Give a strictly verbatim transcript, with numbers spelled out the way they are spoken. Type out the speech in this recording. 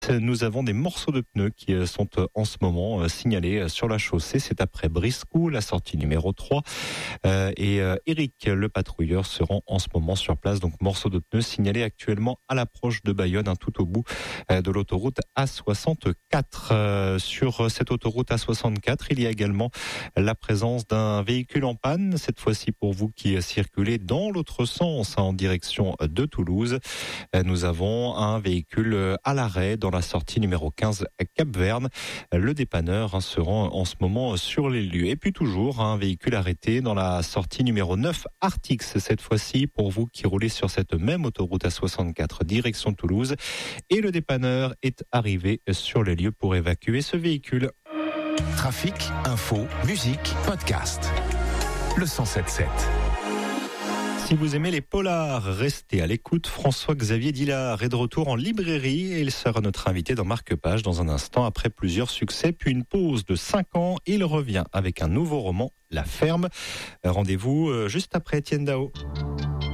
Nous avons des morceaux de pneus qui sont en ce moment signalés sur la chaussée. C'est après Briscoux, la sortie numéro trois. Et Eric, le patrouilleur, se rend en ce moment sur place. Donc morceaux de pneus signalés actuellement à l'approche de Bayonne, hein, tout au bout de l'autoroute A soixante-quatre. Sur cette autoroute A soixante-quatre, il y a également la présence d'un véhicule en panne. Cette fois-ci pour vous qui circulez dans l'autre sens, hein, en direction de Toulouse. Nous avons un véhicule à l'arrêt dans la sortie numéro quinze à Cap-Verne. Le dépanneur hein, se rend en ce moment sur les lieux. Et puis toujours un véhicule arrêté dans la sortie numéro neuf Artix, cette fois-ci pour vous qui roulez sur cette même autoroute A soixante-quatre direction Toulouse. Et le dépanneur est arrivé sur les lieux pour évacuer ce véhicule. Trafic, info, musique, podcast. Le cent sept sept. Si vous aimez les polars, restez à l'écoute. François-Xavier Dillard est de retour en librairie et il sera notre invité dans Marque-Page dans un instant. Après plusieurs succès, puis une pause de cinq ans, il revient avec un nouveau roman, La Ferme. Rendez-vous juste après Étienne Dao.